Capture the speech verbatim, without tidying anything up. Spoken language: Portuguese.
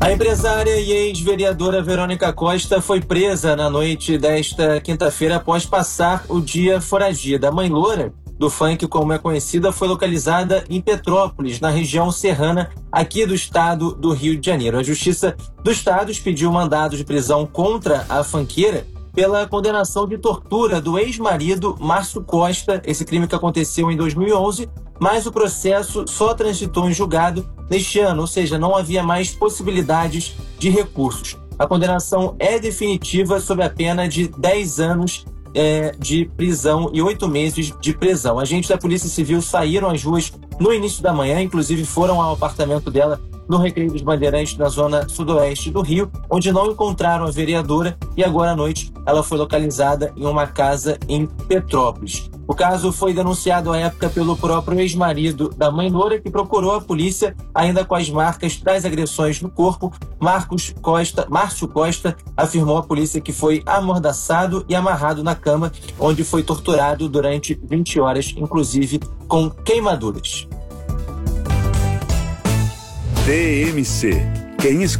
A empresária e ex-vereadora Verônica Costa foi presa na noite desta quinta-feira após passar o dia foragida. A Mãe Loura, do funk como é conhecida, foi localizada em Petrópolis, na região serrana aqui do estado do Rio de Janeiro. A Justiça do Estado expediu mandado de prisão contra a funkeira pela condenação de tortura do ex-marido Márcio Costa, esse crime que aconteceu em dois mil e onze, mas o processo só transitou em julgado neste ano, ou seja, não havia mais possibilidades de recursos. A condenação é definitiva sob a pena de dez anos é, de prisão e oito meses de prisão. Agentes da Polícia Civil saíram às ruas no início da manhã, inclusive foram ao apartamento dela no Recreio dos Bandeirantes, na zona sudoeste do Rio, onde não encontraram a vereadora e agora à noite ela foi localizada em uma casa em Petrópolis. O caso foi denunciado à época pelo próprio ex-marido da Mãe Loura, que procurou a polícia ainda com as marcas das agressões no corpo. Marcos Costa, Márcio Costa afirmou à polícia que foi amordaçado e amarrado na cama, onde foi torturado durante vinte horas, inclusive com queimaduras. T M C. Quem escuta